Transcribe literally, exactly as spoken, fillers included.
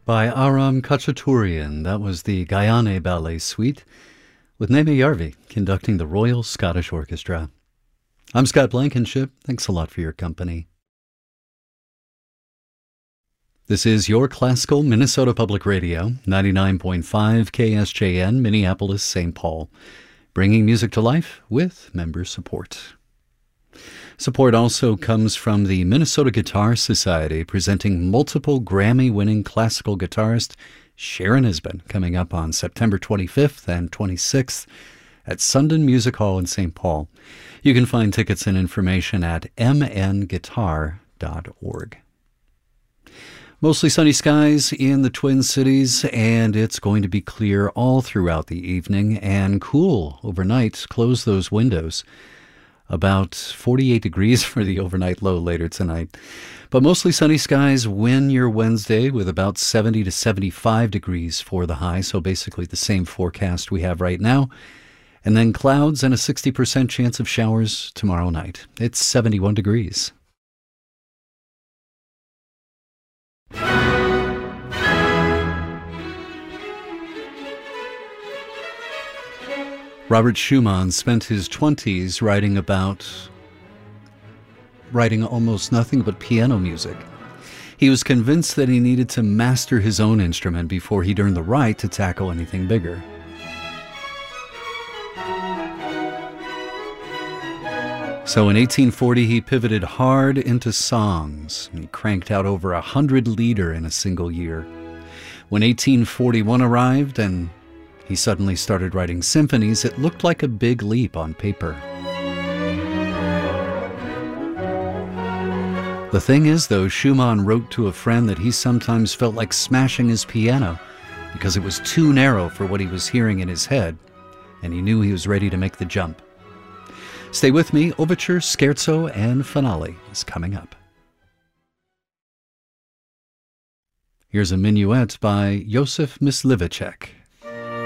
By Aram Khachaturian. That was the Guyane Ballet Suite, with Neme Yarvi conducting the Royal Scottish Orchestra. I'm Scott Blankenship. Thanks a lot for your company. This is your classical Minnesota Public Radio, ninety-nine point five K S J N, Minneapolis, Saint Paul, bringing music to life with member support. Support also comes from the Minnesota Guitar Society, presenting multiple Grammy-winning classical guitarist Sharon Isbin, coming up on September twenty-fifth and twenty-sixth at Sundin Music Hall in Saint Paul. You can find tickets and information at m n guitar dot org. Mostly sunny skies in the Twin Cities, and it's going to be clear all throughout the evening and cool overnight. Close those windows. About forty-eight degrees for the overnight low later tonight. But mostly sunny skies win your Wednesday with about seventy to seventy-five degrees for the high, so basically the same forecast we have right now. And then clouds and a sixty percent chance of showers tomorrow night. It's seventy-one degrees. Robert Schumann spent his twenties writing about, writing almost nothing but piano music. He was convinced that he needed to master his own instrument before he'd earn the right to tackle anything bigger. So in eighteen forty, he pivoted hard into songs. He cranked out over a hundred lieder in a single year. When eighteen forty-one arrived and he suddenly started writing symphonies, it looked like a big leap on paper. The thing is, though, Schumann wrote to a friend that he sometimes felt like smashing his piano because it was too narrow for what he was hearing in his head, and he knew he was ready to make the jump. Stay with me. Overture, Scherzo, and Finale is coming up. Here's a minuet by Josef Myslivacek.